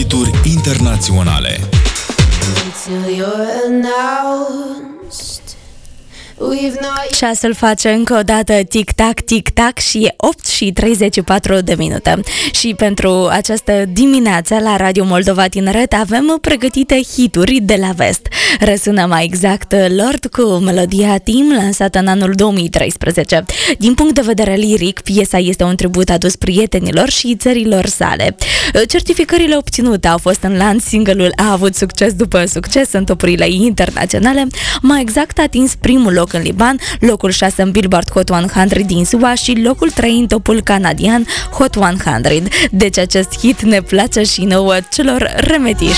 hituri internaționale. Ceasul face încă o dată tic-tac, tic-tac și e 8:34. Și pentru această dimineață la Radio Moldova Tineret avem pregătite hituri de la vest. Răsună mai exact Lord cu melodia Team, lansată în anul 2013. Din punct de vedere liric, piesa este un tribut adus prietenilor și țărilor sale. Certificările obținute au fost în lanț, single-ul a avut succes după succes în topurile internaționale, mai exact a atins primul loc în Liban, locul 6 în Billboard Hot 100 din SUA și locul 3 în topul canadian Hot 100. Deci acest hit ne place și nouă celor remetiși.